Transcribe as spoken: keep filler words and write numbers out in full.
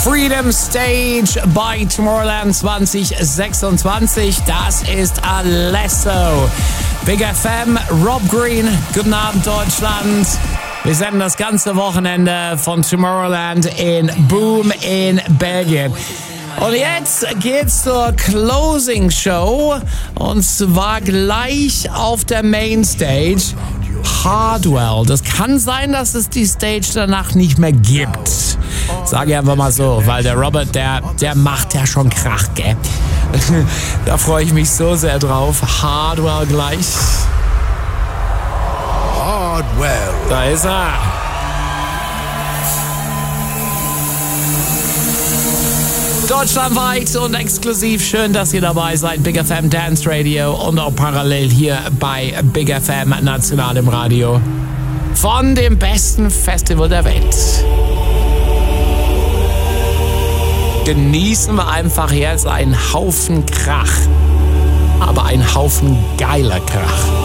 Freedom Stage bei Tomorrowland zwanzig sechsundzwanzig. Das ist Alesso. Big F M, Rob Green, guten Abend Deutschland. Wir senden das ganze Wochenende von Tomorrowland in Boom in Belgien. Und jetzt geht's zur Closing Show und zwar gleich auf der Mainstage. Hardwell. Das kann sein, dass es die Stage danach nicht mehr gibt. Sag ich einfach mal so, weil der Robert, der, der macht ja schon Krach, gell? Da freue ich mich so sehr drauf. Hardwell gleich. Hardwell. Da ist er. Deutschlandweit und exklusiv. Schön, dass ihr dabei seid. Big F M Dance Radio und auch parallel hier bei Big F M National im Radio. Von dem besten Festival der Welt. Genießen wir einfach jetzt einen Haufen Krach. Aber einen Haufen geiler Krach.